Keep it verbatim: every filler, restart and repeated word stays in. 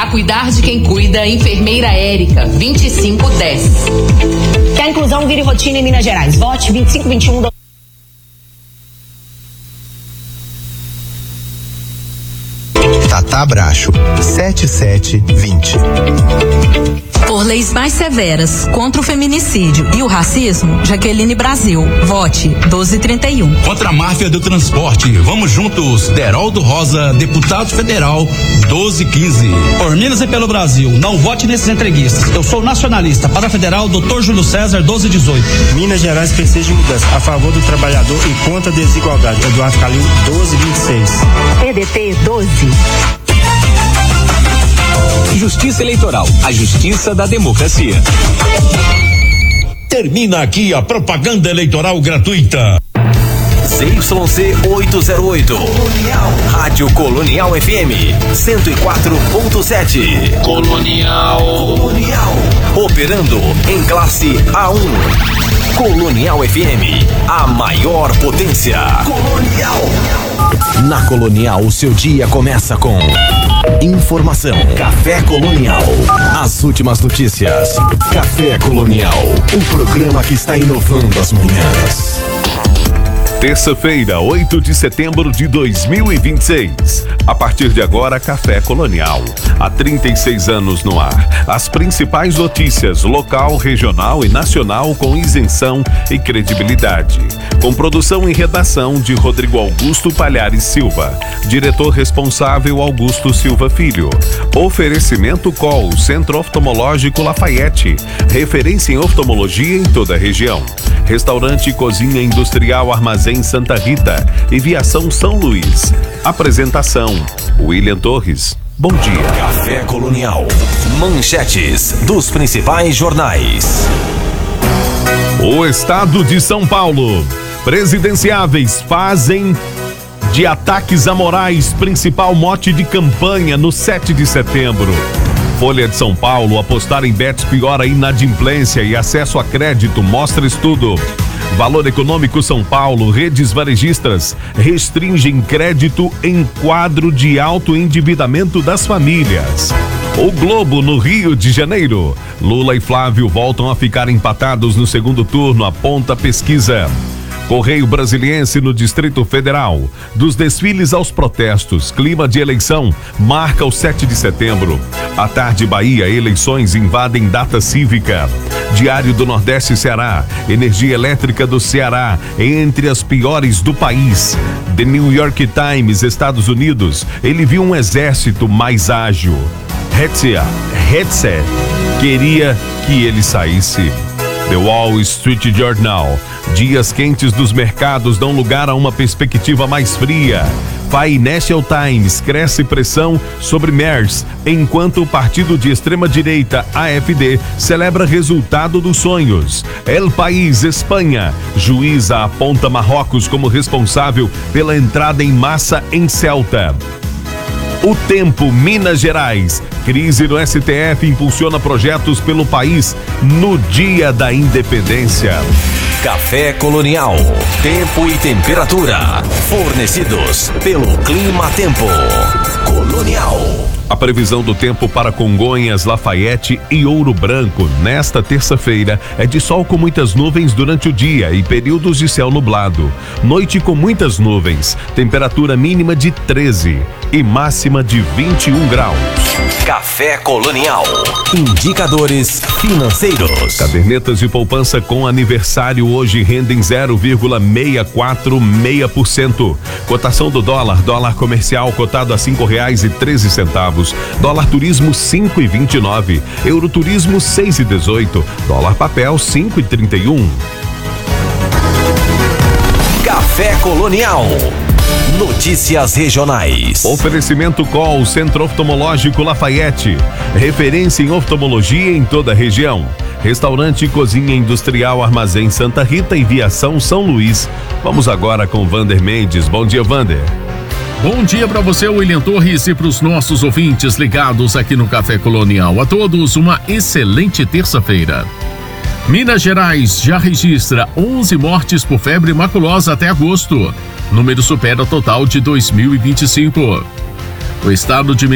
Para cuidar de quem cuida, enfermeira Érica, vinte e cinco dez. Que a inclusão vire rotina em Minas Gerais. Vote vinte e cinco vinte e um. Tata Bracho, setenta e sete vinte. Por leis mais severas contra o feminicídio e o racismo, Jaqueline Brasil. Vote doze trinta e um. Contra a máfia do transporte, vamos juntos. Deraldo Rosa, deputado federal, doze quinze. Por Minas e pelo Brasil, não vote nesses entreguistas. Eu sou nacionalista. Para a federal, doutor Júlio César, doze dezoito. Minas Gerais precisa de mudança a favor do trabalhador e contra a desigualdade. Eduardo Calil, doze vinte e seis. P D T doze. Justiça Eleitoral, a justiça da democracia. Termina aqui a propaganda eleitoral gratuita. Z Y C oitocentos e oito. Colonial. Rádio Colonial F M cento e quatro ponto sete. Colonial. Colonial. Operando em classe A um. Colonial F M, a maior potência. Colonial. Na Colonial, o seu dia começa com informação. Café Colonial. As últimas notícias. Café Colonial, o programa que está inovando as manhãs. Terça-feira, oito de setembro de dois mil e vinte e seis. A partir de agora, Café Colonial. Há trinta e seis anos no ar. As principais notícias local, regional e nacional com isenção e credibilidade. Com produção e redação de Rodrigo Augusto Palhares Silva. Diretor responsável Augusto Silva Filho. Oferecimento C O L, Centro Oftalmológico Lafayette. Referência em oftalmologia em toda a região. Restaurante e Cozinha Industrial Armazém Santa Rita e Viação São Luís. Apresentação: William Torres. Bom dia. Café Colonial. Manchetes dos principais jornais. O estado de São Paulo. Presidenciáveis fazem de ataques a morais principal mote de campanha no sete de setembro. Folha de São Paulo, apostar em bets piora a inadimplência e acesso a crédito, mostra estudo. Valor Econômico São Paulo, redes varejistas restringem crédito em quadro de alto endividamento das famílias. O Globo no Rio de Janeiro. Lula e Flávio voltam a ficar empatados no segundo turno, aponta a pesquisa. Correio Brasiliense no Distrito Federal. Dos desfiles aos protestos, clima de eleição marca o sete de setembro. À tarde, Bahia, eleições invadem data cívica. Diário do Nordeste Ceará, energia elétrica do Ceará entre as piores do país. The New York Times, Estados Unidos, ele viu um exército mais ágil. Hetzer, Hetzer queria que ele saísse. The Wall Street Journal. Dias quentes dos mercados dão lugar a uma perspectiva mais fria. Financial Times. Cresce pressão sobre MERS, enquanto o partido de extrema-direita, A F D, celebra resultado dos sonhos. El País, Espanha. Juíza aponta Marrocos como responsável pela entrada em massa em Celta. O Tempo, Minas Gerais. Crise no S T F impulsiona projetos pelo país no Dia da Independência. Café Colonial. Tempo e temperatura. Fornecidos pelo Clima Tempo. Colonial. A previsão do tempo para Congonhas, Lafayette e Ouro Branco nesta terça-feira é de sol com muitas nuvens durante o dia e períodos de céu nublado. Noite com muitas nuvens, temperatura mínima de treze e máxima de vinte e um graus. Café Colonial. Indicadores financeiros. Cadernetas de poupança com aniversário hoje rendem zero vírgula seiscentos e quarenta e seis por cento. Cotação do dólar, dólar comercial cotado a cinco reais e treze centavos. Dólar turismo cinco e vinte e nove, euro turismo seis e dezoito, dólar papel cinco e trinta e um. Café Colonial. Notícias regionais. Oferecimento C O L, Centro Oftalmológico Lafayette. Referência em oftalmologia em toda a região. Restaurante e Cozinha Industrial Armazém Santa Rita e Viação São Luís. Vamos agora com Vander Mendes. Bom dia, Vander. Bom dia para você, William Torres, e para os nossos ouvintes ligados aqui no Café Colonial. A todos, uma excelente terça-feira. Minas Gerais já registra onze mortes por febre maculosa até agosto. Número supera o total de dois mil e vinte e cinco. O estado de